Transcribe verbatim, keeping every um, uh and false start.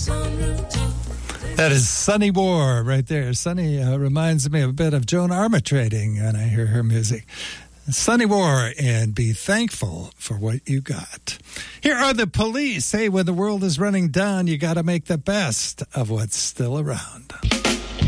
That is Sunny War right there. Sunny uh, reminds me a bit of Joan Armatrading when I hear her music. Sunny War and Be Thankful for What You Got. Here are the Police. Hey, when the world is running down, you got to make the best of what's still around.